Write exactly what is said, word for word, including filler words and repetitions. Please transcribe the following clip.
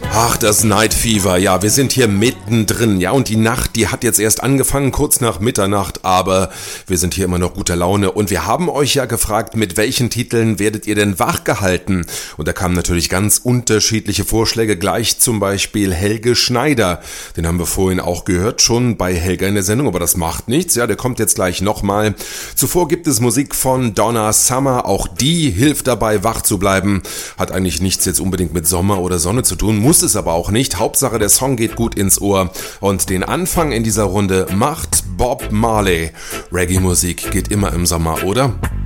Ach, das Night Fever, ja, wir sind hier mittendrin, ja, und die Nacht, die hat jetzt erst angefangen, kurz nach Mitternacht, aber wir sind hier immer noch guter Laune und wir haben euch ja gefragt, mit welchen Titeln werdet ihr denn wachgehalten? Und da kamen natürlich ganz unterschiedliche Vorschläge, gleich zum Beispiel Helge Schneider, den haben wir vorhin auch gehört, schon bei Helge in der Sendung, aber das macht nichts, ja, der kommt jetzt gleich nochmal. Zuvor gibt es Musik von Donna Summer, auch die hilft dabei, wach zu bleiben, hat eigentlich nichts jetzt unbedingt mit Sommer oder Sonne zu tun, muss es aber auch nicht. Hauptsache, der Song geht gut ins Ohr. Und den Anfang in dieser Runde macht Bob Marley. Reggae-Musik geht immer im Sommer, oder?